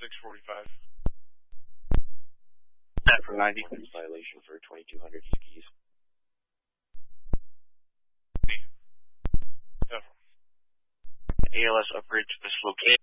645. That for 90. Violation for 2200 East Keys. Yeah. ALS upgrade to this location.